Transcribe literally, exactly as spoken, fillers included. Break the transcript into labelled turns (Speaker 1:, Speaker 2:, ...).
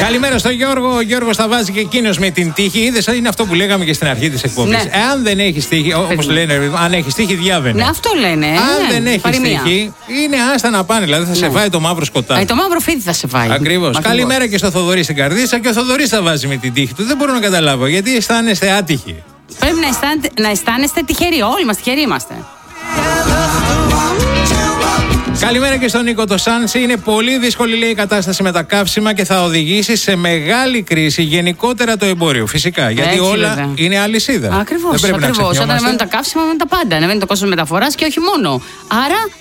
Speaker 1: Καλημέρα στον Γιώργο. Ο Γιώργος τα βάζει και εκείνος με την τύχη. Είδες, είναι αυτό που λέγαμε και στην αρχή της εκπομπής. Ναι. Εάν δεν έχεις τύχη, όπως λένε, αν έχεις τύχη, διάβαινε.
Speaker 2: Ναι, αυτό λένε.
Speaker 1: Αν
Speaker 2: ναι,
Speaker 1: δεν έχεις
Speaker 2: παροιμία.
Speaker 1: τύχη, είναι άστα να πάνε. Δηλαδή θα ναι. σε φάει το μαύρο σκοτάδι.
Speaker 2: Ε, το μαύρο φίδι θα σε φάει.
Speaker 1: Ακριβώς. Καλημέρα και στο Θοδωρή στην Καρδίτσα. Και ο Θοδωρής θα βάζει με την τύχη του. Δεν μπορώ να καταλάβω γιατί αισθάνεστε άτυχοι.
Speaker 2: Πρέπει να αισθάνεστε, να αισθάνεστε τυχεροί. Όλοι μας τυχεροί είμαστε.
Speaker 1: Καλημέρα και στον Νίκο το Σάντσι. Είναι πολύ δύσκολη, λέει, η κατάσταση με τα καύσιμα και θα οδηγήσει σε μεγάλη κρίση γενικότερα το εμπόριο. Φυσικά. Γιατί
Speaker 2: Έτσι,
Speaker 1: όλα
Speaker 2: βέβαια.
Speaker 1: είναι αλυσίδα.
Speaker 2: Ακριβώς. Όταν ανεβαίνουν τα καύσιμα, ανεβαίνουν τα πάντα. Ανεβαίνει το κόστος μεταφοράς και όχι μόνο. Άρα